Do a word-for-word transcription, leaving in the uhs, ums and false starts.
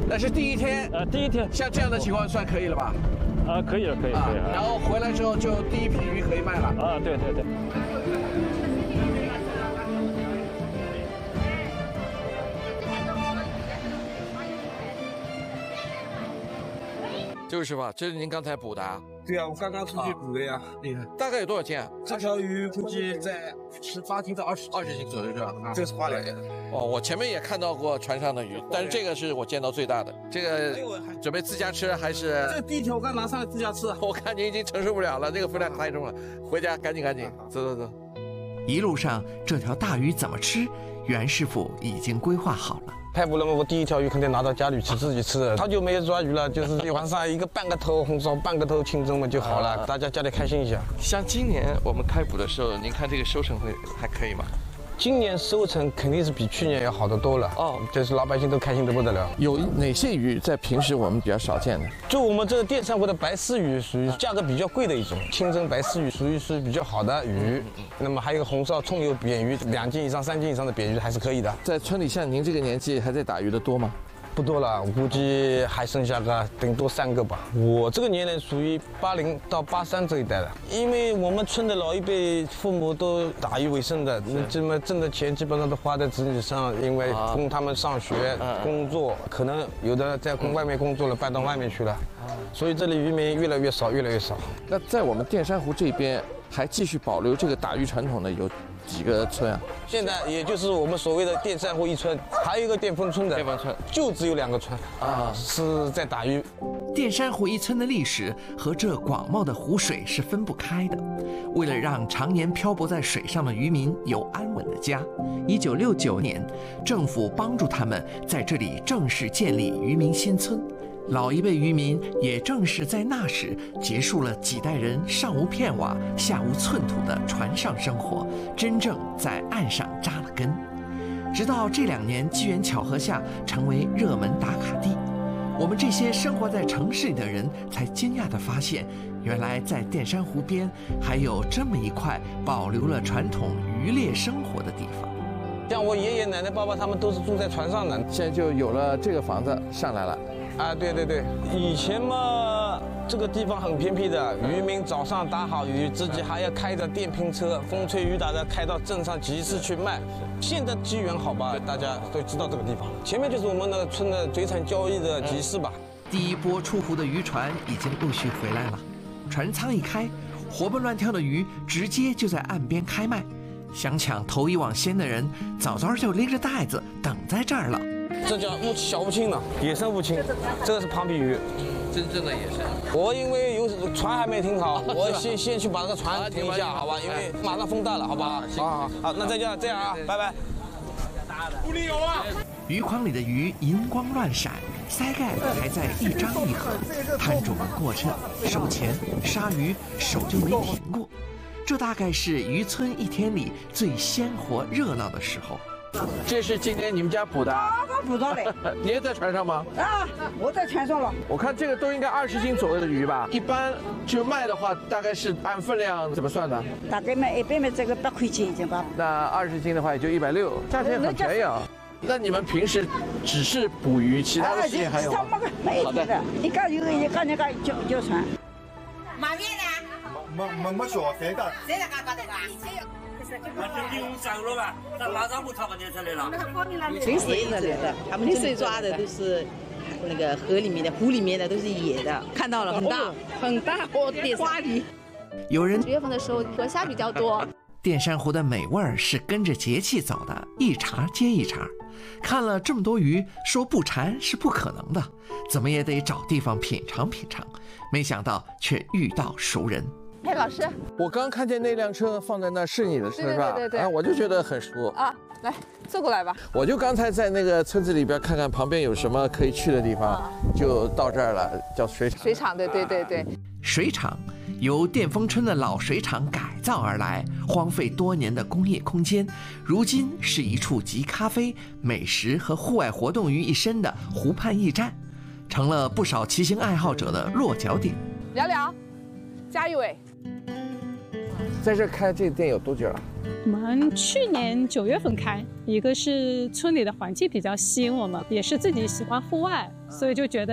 那是第一天。 呃，第一天。 像这样的情况算可以了吧？ 啊，可以了，可以，可以。 然后回来之后就第一批鱼可以卖了。 啊，对对对。 就是吧，这是您刚才捕的啊？ 对啊，我刚刚出去捕的呀。 厉害。大概有多少斤啊？ 这条鱼估计在十八斤到二十二十斤左右是吧？ 这是花鲢。 哦，我前面也看到过船上的鱼，但是这个是我见到最大的。这个准备自家吃还是？ 这第一条我刚拿上来自家吃。 我看您已经承受不了了，这个分量太重了，回家赶紧赶紧，走走走。 一路上这条大鱼怎么吃，袁师傅已经规划好了。 太不了嘛，我第一条鱼肯定拿到家里去自己吃的，他就没有抓鱼了，就是晚上一个半个头红烧，半个头清蒸嘛就好了，大家家里开心一下。 像今年我们开捕的时候，您看这个收成会还可以吗？ 今年收成肯定是比去年要好得多了哦，就是老百姓都开心得不得了。 有哪些鱼在平时我们比较少见的？ 就我们这个淀山湖的白丝鱼，属于价格比较贵的一种，清蒸白丝鱼属于是比较好的鱼。那么还有一个红烧葱油扁鱼，两斤以上、三斤以上的扁鱼还是可以的。 在村里像您这个年纪还在打鱼的多吗？ 不多了，我估计还剩下个顶多三个吧。我这个年龄属于八零到八三这一代的，因为我们村的老一辈父母都打鱼为生的，那这么挣的钱基本上都花在子女上，因为供他们上学、工作，可能有的在外面工作了，搬到外面去了，所以这里渔民越来越少，越来越少。 那在我们淀山湖这边还继续保留这个打鱼传统的有几个村啊？ 现在也就是我们所谓的淀山湖一村，还有一个淀丰村的。 淀丰村就只有两个村啊，是在打鱼。 淀山湖一村的历史和这广袤的湖水是分不开的。为了让常年漂泊在水上的渔民有安稳的家，一九六九年，政府帮助他们在这里正式建立渔民新村。老一辈渔民也正是在那时结束了几代人上无片瓦下无寸土的船上生活，真正在岸上扎了根。直到这两年机缘巧合下成为热门打卡地，我们这些生活在城市里的人才惊讶地发现，原来在淀山湖边还有这么一块保留了传统渔猎生活的地方。 像我爷爷奶奶爸爸他们都是住在船上的， 现在就有了这个房子上来了。 啊，对对对，以前嘛，这个地方很偏僻的，渔民早上打好鱼，自己还要开着电瓶车，风吹雨打的开到镇上集市去卖。现在机缘好吧，大家都知道这个地方，前面就是我们那个村的水产交易的集市吧。 第一波出湖的渔船已经陆续回来了，船舱一开，活蹦乱跳的鱼直接就在岸边开卖。想抢头一网先的人，早早就拎着袋子等在这儿了。 这叫乌小乌青呢，野生乌青，这个是庞皮鱼， 真正的野生。 我因为有船还没停好，我先先去把那个船停一下，好吧？因为马上风大了，好不好？好好好，那再见，这样啊，拜拜。 湖里有啊！ 鱼筐里的鱼银光乱闪，鳃盖还在一张一合，摊主们过秤、收钱、杀鱼，手就没停过。这大概是渔村一天里最鲜活热闹的时候。 这是今天你们家捕的？ 啊，我捕到的。 你也在船上吗？ 啊，我在船上了。 我看这个都应该二十斤左右的鱼吧？一般就卖的话，大概是按分量怎么算的？ 大概卖一般卖这个八块钱一斤吧。 那二十斤的话也就一百六，价钱很便宜啊。那你们平时只是捕鱼，其他的事情还有吗？ 好的。一个有一个那个叫叫船。 马面呢？ 没没没小谁的？ 谁在干干的吧？ 那就你们走了吧，那马上不差不多才来了。 全是野的的，他们这抓的都是那个河里面的、湖里面的，都是野的。看到了，很大，很大，哦，花鱼。 有人十月份的时候河虾比较多。 淀山湖的美味儿是跟着节气走的，一茬接一茬。看了这么多鱼，说不馋是不可能的，怎么也得找地方品尝品尝。没想到却遇到熟人。 哎，老师， 我刚看见那辆车放在那是你的车是吧？ 对对对对， 啊，我就觉得很熟啊。来，坐过来吧。 我就刚才在那个村子里边看看旁边有什么可以去的地方，啊、就到这儿了，叫水厂。 水厂，对对对对。 水厂由淀丰村的老水厂改造而来，荒废多年的工业空间，如今是一处集咖啡、美食和户外活动于一身的湖畔驿站，成了不少骑行爱好者的落脚点。 聊聊，加一位。 在这开这个店有多久了？ 我们去年九月份开，一个是村里的环境比较吸引我们，也是自己喜欢户外，所以就觉得